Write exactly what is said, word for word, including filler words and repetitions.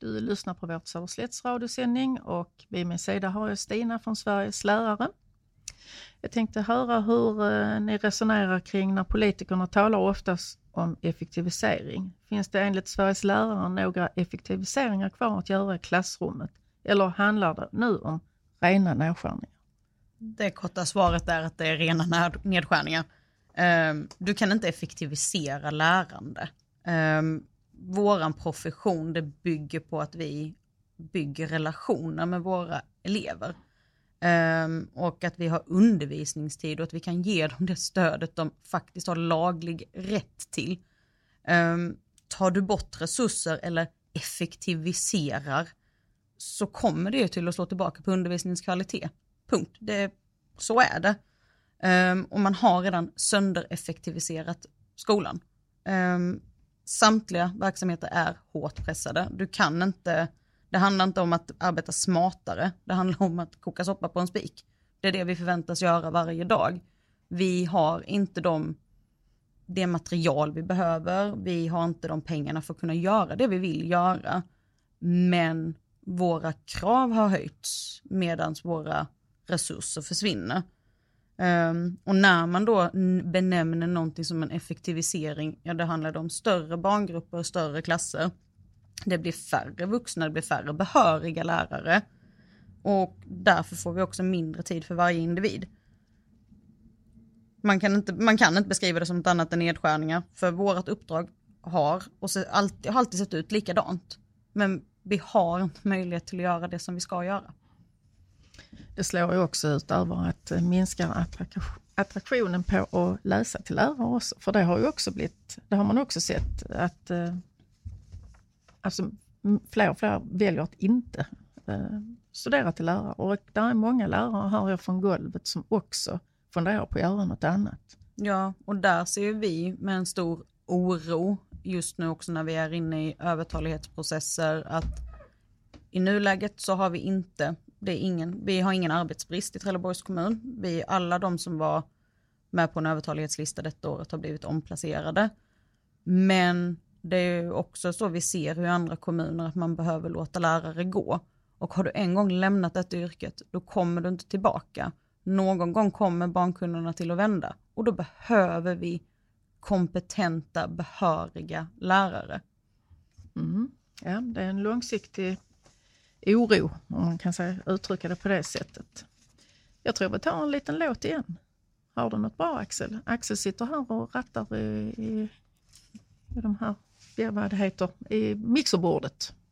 Du lyssnar på vårt Söderslätts radiosändning och vid min sida har jag Stina från Sveriges lärare. Jag tänkte höra hur eh, ni resonerar kring när politikerna talar oftast om effektivisering. Finns det enligt Sveriges lärare några effektiviseringar kvar att göra i klassrummet? Eller handlar det nu om rena nedskärningar? Det korta svaret är att det är rena nedskärningar. Um, du kan inte effektivisera lärande. Um, våran profession, det bygger på att vi bygger relationer med våra elever. Um, och att vi har undervisningstid och att vi kan ge dem det stödet de faktiskt har laglig rätt till. Um, tar du bort resurser eller effektiviserar så kommer det till att slå tillbaka på undervisningskvalitet. Punkt. Det, så är det. Um, och man har redan söndereffektiviserat skolan. Um, samtliga verksamheter är hårt pressade. Du kan inte, det handlar inte om att arbeta smartare. Det handlar om att koka soppa på en spik. Det är det vi förväntas göra varje dag. Vi har inte de, det material vi behöver. Vi har inte de pengarna för att kunna göra det vi vill göra. Men våra krav har höjts medan våra resurser försvinner. Um, och när man då benämner någonting som en effektivisering, ja, det handlar om större barngrupper och större klasser. Det blir färre vuxna, det blir färre behöriga lärare. Och därför får vi också mindre tid för varje individ. Man kan inte, man kan inte beskriva det som något annat än nedskärningar. För vårt uppdrag har, och så alltid, har alltid sett ut likadant. Men vi har inte möjlighet till att göra det som vi ska göra. Det slår ju också ut över att minska attrak- attraktionen på att läsa till lärare också. För det har ju också blivit, det har man också sett att eh, alltså, fler och fler väljer att inte eh, studera till lärare. Och det är många lärare, hör jag från golvet, som också funderar på att göra något annat. Ja, och där ser vi med en stor oro just nu också när vi är inne i övertalighetsprocesser att i nuläget så har vi inte, det är ingen, vi har ingen arbetsbrist i Trelleborgs kommun. Vi, alla de som var med på en övertalighetslista detta året har blivit omplacerade. Men det är också så vi ser hur andra kommuner att man behöver låta lärare gå. Och har du en gång lämnat detta yrket, då kommer du inte tillbaka. Någon gång kommer barnkunderna till att vända. Och då behöver vi kompetenta, behöriga lärare. Mm. Ja, det är en långsiktig oro, om man kan säga, uttrycka det på det sättet. Jag tror vi tar en liten låt igen. Har du något bra, Axel? Axel sitter här och rattar i, i, i de här, vad det heter, i mixerbordet.